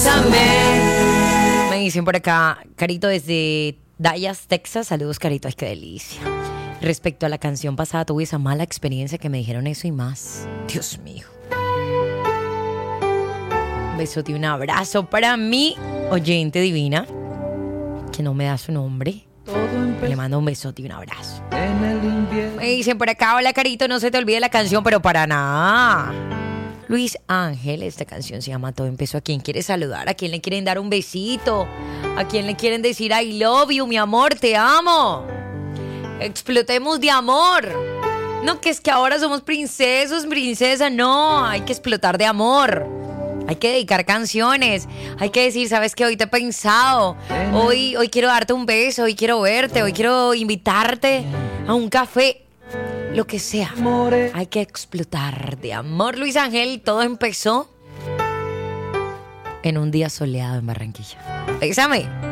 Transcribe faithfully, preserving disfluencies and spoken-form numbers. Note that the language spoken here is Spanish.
bésame. Me dicen por acá, Carito desde Dallas, Texas. Saludos, Carito, ay, qué delicia. Respecto a la canción pasada, tuve esa mala experiencia que me dijeron eso y más. Dios mío. Un besote y un abrazo para mi oyente divina, que no me da su nombre. Le mando un besote y un abrazo. Me dicen por acá, hola Carito, no se te olvide la canción, pero para nada. Luis Ángel, esta canción se llama Todo Empezó. ¿A quién quiere saludar? ¿A quién le quieren dar un besito? ¿A quién le quieren decir I love you, mi amor, te amo? Explotemos de amor. No, que es que ahora somos princesos, princesa. No, hay que explotar de amor. Hay que dedicar canciones. Hay que decir, ¿sabes qué? Hoy te he pensado. Hoy, hoy quiero darte un beso. Hoy quiero verte. Hoy quiero invitarte a un café. Lo que sea. Hay que explotar de amor. Luis Ángel, todo empezó en un día soleado en Barranquilla. Bésame.